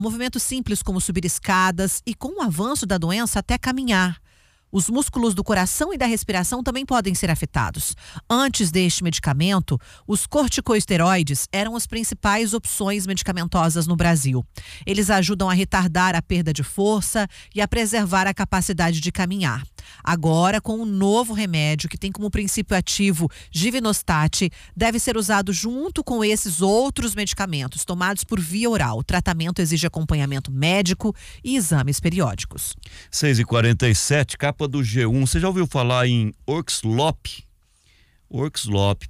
Movimentos simples como subir escadas e, com o avanço da doença, até caminhar. Os músculos do coração e da respiração também podem ser afetados. Antes deste medicamento, os corticosteroides eram as principais opções medicamentosas no Brasil. Eles ajudam a retardar a perda de força e a preservar a capacidade de caminhar. Agora, com um novo remédio que tem como princípio ativo Givinostat, deve ser usado junto com esses outros medicamentos, tomados por via oral. O tratamento exige acompanhamento médico e exames periódicos. 6h47, capa do G1. Você já ouviu falar em Orkslop? Orkslop,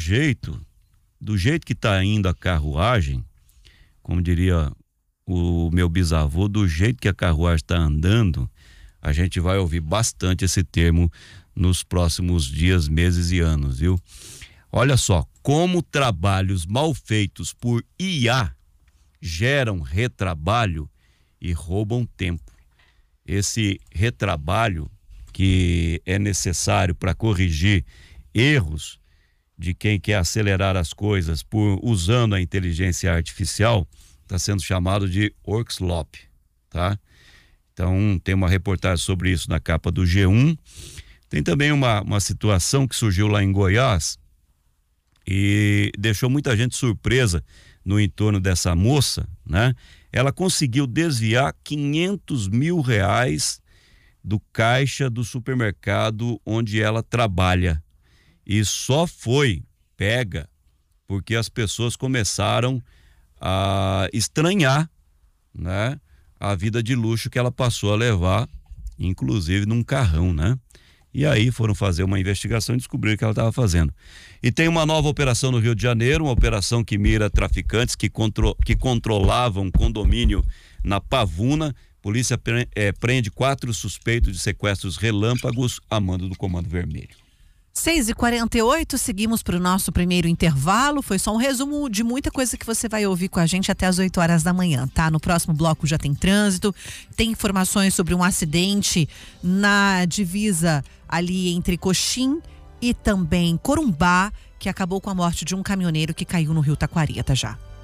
do jeito que está indo a carruagem, como diria o meu bisavô, do jeito que a carruagem está andando, a gente vai ouvir bastante esse termo nos próximos dias, meses e anos, viu? Olha só, como trabalhos mal feitos por IA geram retrabalho e roubam tempo. Esse retrabalho que é necessário para corrigir erros de quem quer acelerar as coisas usando a inteligência artificial está sendo chamado de Orkslop, tá? Então, tem uma reportagem sobre isso na capa do G1. Tem também uma situação que surgiu lá em Goiás e deixou muita gente surpresa no entorno dessa moça, né? Ela conseguiu desviar R$500 mil do caixa do supermercado onde ela trabalha. E só foi pega porque as pessoas começaram a estranhar, né, a vida de luxo que ela passou a levar, inclusive num carrão, né? E aí foram fazer uma investigação e descobriram o que ela estava fazendo. E tem uma nova operação no Rio de Janeiro, uma operação que mira traficantes que controlavam um condomínio na Pavuna. Polícia prende 4 suspeitos de sequestros relâmpagos a mando do Comando Vermelho. 6h48, seguimos para o nosso primeiro intervalo. Foi só um resumo de muita coisa que você vai ouvir com a gente até as 8 horas da manhã, tá? No próximo bloco já tem trânsito, tem informações sobre um acidente na divisa ali entre Coxim e também Corumbá, que acabou com a morte de um caminhoneiro que caiu no Rio Taquari. Até já.